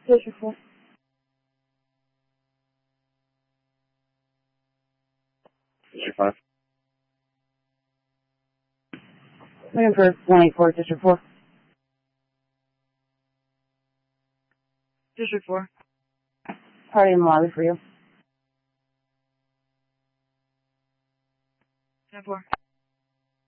District 4. District 5. Looking for 184, District 4. District 4. Party in the lobby for you. 10-4.